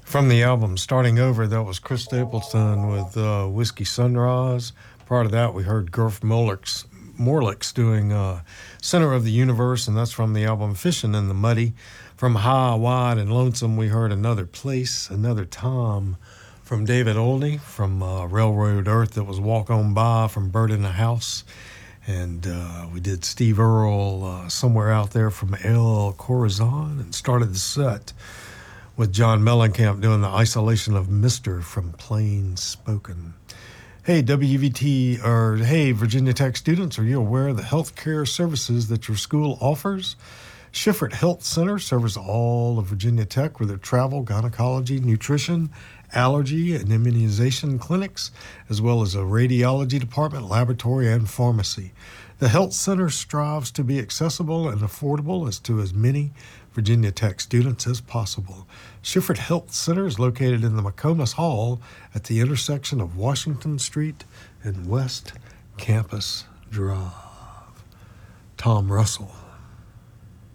From the album Starting Over, that was Chris Stapleton with Whiskey Sunrise. Prior to that, we heard Gurf Morlix doing Center of the Universe, and that's from the album Fishing in the Muddy. From High, Wide, and Lonesome, we heard Another Place, Another Time from David Olney. From Railroad Earth, that was Walk On By from Bird in the House. And we did Steve Earle, Somewhere Out There from El Corazon, and started the set with John Mellencamp doing the Isolation of Mister from Plain Spoken. Hey, hey, Virginia Tech students, are you aware of the health care services that your school offers? Schifferett Health Center serves all of Virginia Tech with their travel, gynecology, nutrition, allergy, and immunization clinics, as well as a radiology department, laboratory, and pharmacy. The health center strives to be accessible and affordable to as many Virginia Tech students as possible. Schifferett Health Center is located in the McComas Hall at the intersection of Washington Street and West Campus Drive. Tom Russell.